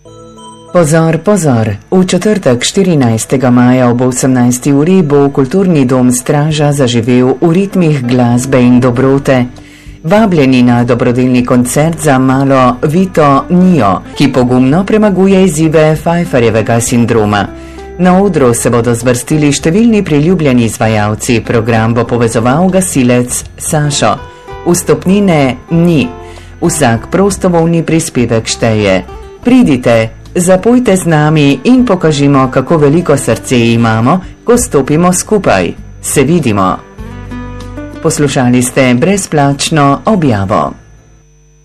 Pozor, pozor, v četrtek 14. maja ob 18. uri bo Kulturni dom Straža zaživel v ritmih glasbe in dobrote. Vabljeni na dobrodelni koncert za malo Vito Nio, ki pogumno premaguje izzive Pfeifferjevega sindroma. Na odru se bodo zvrstili številni priljubljeni izvajalci, program bo povezoval gasilec Sašo. Vstopnine ni, vsak prostovoljni prispevek šteje. Pridite, zapojte z nami in pokažimo, kako veliko srce imamo, ko stopimo skupaj. Se vidimo. Poslušali ste brezplačno objavo.